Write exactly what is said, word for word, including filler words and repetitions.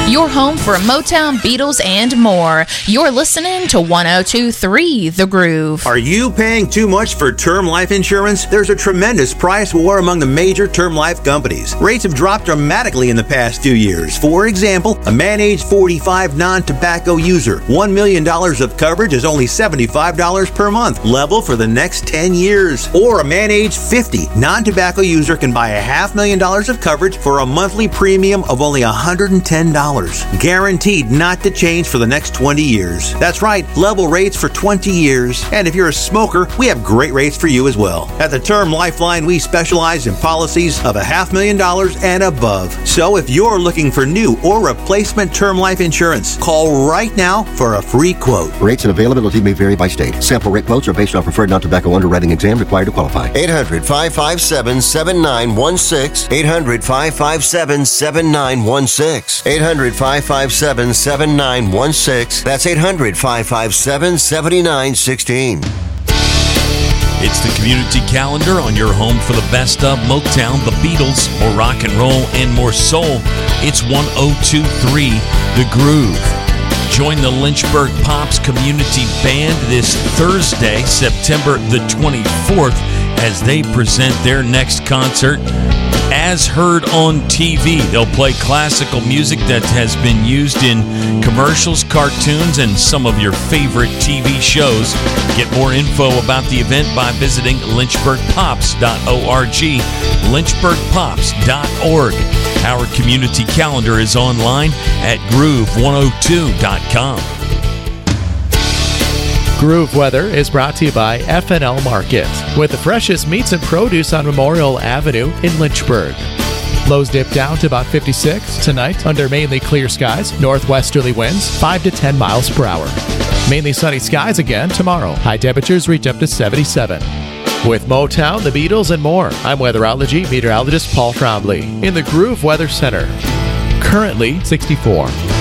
Your home for Motown, Beatles, and more. You're listening to one oh two point three The Groove. Are you paying too much for term life insurance? There's a tremendous price war among the major term life companies. Rates have dropped dramatically in the past few years. For example, a man age forty-five non-tobacco user, one million dollars of coverage is only seventy-five dollars per month, level for the next ten years. Or a man age fifty non-tobacco user can buy a half million dollars of coverage for a monthly premium of only one hundred ten dollars. Guaranteed not to change for the next twenty years. That's right, level rates for twenty years. And if you're a smoker, we have great rates for you as well. At the Term Lifeline, we specialize in policies of a half million dollars and above. So if you're looking for new or replacement term life insurance, call right now for a free quote. Rates and availability may vary by state. Sample rate quotes are based on preferred non-tobacco underwriting exam required to qualify. eight hundred, five five seven, seven nine one six. eight hundred, five five seven, seven nine one six. eight hundred, five five seven, seven nine one six. That's eight hundred, five five seven, seven nine one six. It's the community calendar on your home for the best of Motown, the Beatles, more rock and roll, and more soul. It's one oh two point three The Groove. Join the Lynchburg Pops Community Band this Thursday, September the twenty-fourth, as they present their next concert, As Heard on T V. They'll play classical music that has been used in commercials, cartoons, and some of your favorite T V shows. Get more info about the event by visiting lynchburg pops dot org, lynchburg pops dot org. Our community calendar is online at groove one oh two dot com. Groove Weather is brought to you by F and L Market, with the freshest meats and produce on Memorial Avenue in Lynchburg. Lows dip down to about fifty-six tonight under mainly clear skies, northwesterly winds five to ten miles per hour. Mainly sunny skies again tomorrow. High temperatures reach up to seventy-seven. With Motown, the Beatles, and more, I'm weatherology meteorologist Paul Trombley in the Groove Weather Center. Currently sixty-four.